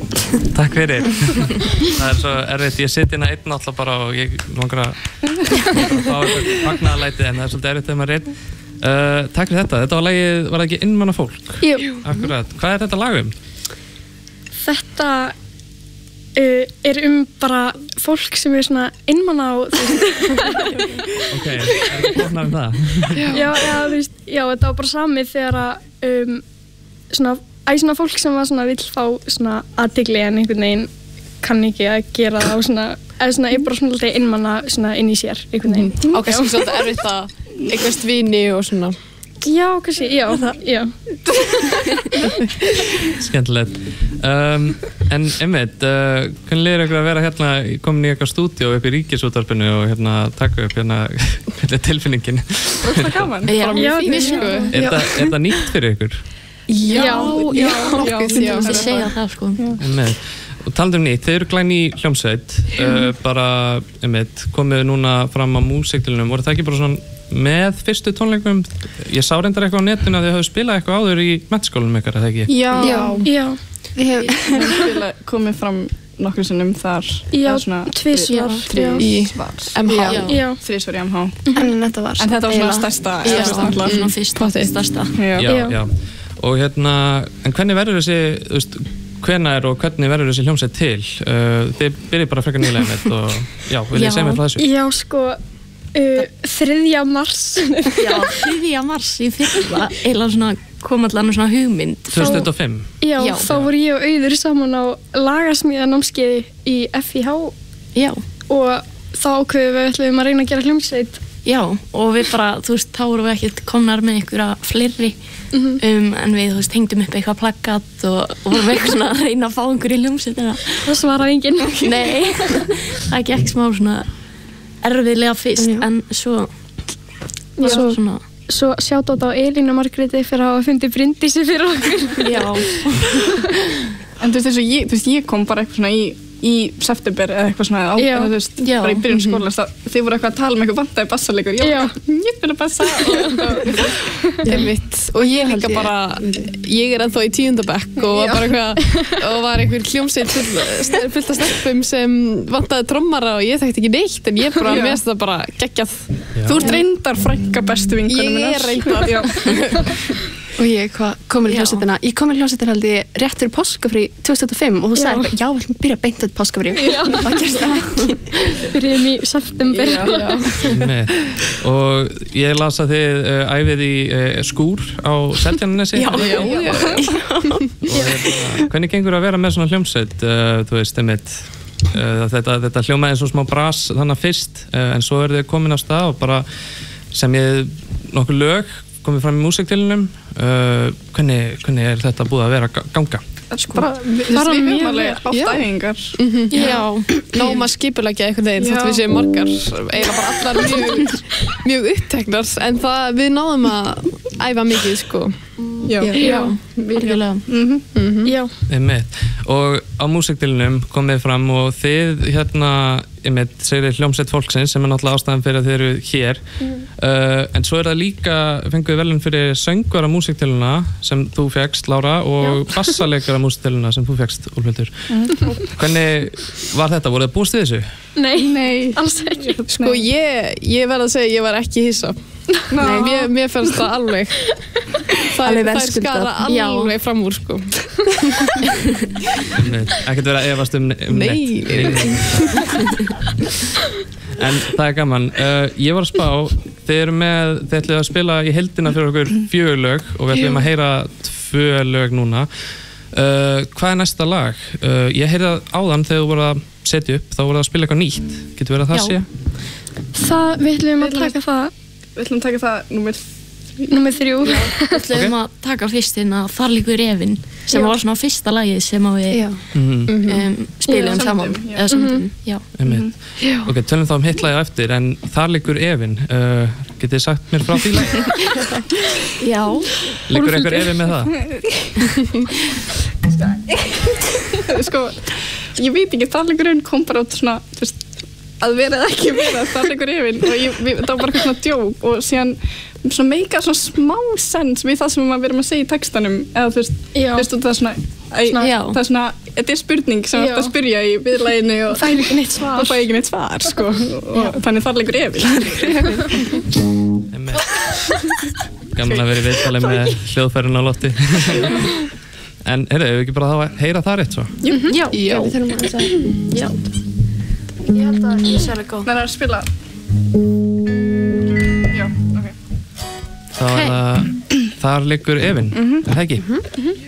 Takk fyrir. Það svo erfitt, ég sit hérna einn alltaf bara og ég langar að fá eitthvað fagnaðarlæti en það svolítið erfitt þegar maður einn. Takk fyrir þetta. Þetta var lagið, var það ekki Einmana fólk? Jú. Akkurat. Hvað þetta lag Þetta bara fólk sem svona einmana og Ok, ekki flóknar það? Já, þetta var bara samið þegar svona fólk sem var svona vill fá svona athygli en einhvern veginn kann ekki að gera það og svona er bara svona alltaf einmana svona inn í sér einhvern veginn. Og kannski svolítið erfitt að eignast vini og svona. Já, kannski, já. Skemmtilegt. En einmitt, hvernig líður ykkur að vera hérna komin í eitthvað stúdíó upp í Ríkisútvarpinu og hérna taka upp hérna tilfinningin? Það er gaman. Já, sko. Er þetta nýtt fyrir ykkur? Já. Þið segja það, sko. Einmitt. Og talandi nýtt, þeir eru glæn í hljómsveit, bara, einmitt, komið núna fram á músíktilunum, voru það ekki bara svona með fyrstu tónleikum? Ég sá reyndar eitthvað á netinu að þið hafðu spilað eitthvað áður í menntaskólanum ykkar, eða ekki? Já. Við hefum komið fram nokkrum sinnum þar. Já, tvisvar. Í MH. Já. Þrisvar í MH. En þetta var svona stærsta. Já, svona fyrsta stærsta. Já. Og hérna, en hvernig verður þessi, þú veist, hvenær og hvernig verður þessi hljómsveit til? Þið byrjið bara frekar nýlega með og já, vil ég segja mér frá þessu? Já, sko, 3. mars. Já, 3. mars í fyrra, eiginlega svona kom allan svona hugmynd. 2005? Já, þá voru ég og Auður saman á lagasmíðanámskeiði í FIH. Já. Og þá ákveðum við ætluðum að reyna að gera hljómsveit. Já, og við bara, þú veist, þá vorum við ekkert komnar með einhverja fleiri en við, þú veist, hengdum upp eitthvað plaggat og vorum eitthvað svona að reyna að fá einhverju hljómsveitina. Það svaraði enginn. Nei, það gekk smá svona erfiðlega fyrst, en svo svona. Svo shoutout á Elínu Margréti fyrir að hafa fundið Bryndísi fyrir okkur. Já. En þú veist, ég kom bara eitthvað svona í september eða eitthvað svona þú veist, bara í byrjun skólans þið voru eitthvað að tala eitthvað vantaði bassalegur ég vil að bassa og ég líka bara ég ennþá í 10. bekk og bara eitthvað og var einhver hljómsveit fullt af stelpum sem vantaði trommara og ég þekkti ekki neitt en ég bara veist það bara geggjað þú ert reyndar frænka bestu vinkonum minnar ég reyndar og ég kom í hljómsveitina ég kom í hljómsveitina held ég rétt fyrir páskafrí 2005 og þú sagði já, við ætlum að byrja beint þetta páskafrí það gerst það ekki byrjum í september og ég las að þið æfið í skúr á Seltjarnarnesi já hvernig gengur að vera með svona hljómsveit þú veist, einmitt þetta hljómaði eins og smá bras þannig fyrst en svo eru þið komin á stað og bara sem ég nokkuð lög komið fram í músíktilunum hvernig er þetta búið að vera að ganga? Bara við höfum alveg átt æfingar Já, náum að skipuleggja einhvern veginn þótt við séum margar eiginlega bara allar mjög uppteknar en við náðum að æfa mikið sko Já, virkilega Já og á músíktilunum komið fram og þið hérna segir hljómsveit fólksins sem er náttúrulega ástæðan fyrir að þið eru hér en svo er það líka fenguð velun fyrir söngvara músíktiluna sem þú fékkst Lára og bassaleikara músíktiluna sem þú fékkst Úlfhildur hvernig var þetta? Voruð þið búist við þessu? Nei, alls ekki sko ég verð að segja ég var ekki hissa mér fannst það alveg það skara alveg fram úr sko ekkert verið að efast Nei en það er gaman ég var að spá þið ætlið að spila í heildina fyrir okkur 4 lög og við ætlum að heyra 2 lög núna hvað er næsta lag? Ég heyrði áðan þegar þú voru að setja upp þá voru að spila eitthvað nýtt getur verið að það sé? Við ætlum að taka það Við ætlum að taka það Númer 3 Við ætlum að taka fyrst hérna Þar liggur refinn sem var svona fyrsta lagið sem við spilum saman eða samtum Ok, tölum þá hitt lagið eftir en Þar liggur efinn getið þið sagt mér frá því lagið? Já Liggur einhver efinn með það? Sko, ég veit ekki Þar liggur efinn kom bara út svona að vera eða ekki vera Þar liggur efinn og það var bara svona djók og síðan svona meika svona smá sens við það sem við erum að segja í textanum eða þú veist það er svona þetta spurning sem þú ert að spyrja í viðlaginu og það er ekki neitt svar. Og það er ekki neitt svar, sko. Og þannig þar leikur efi. Gaman að vera í viðtali með hljóðfærin á lofti. En heyrðu, ef við ekki bara að heyra það rétt svo? Já, við þurfum að segja. Já. Ég held að ég sé alveg góð. Það er að spila. Já, ok. Þá er það, þar liggur efinn, er það ekki?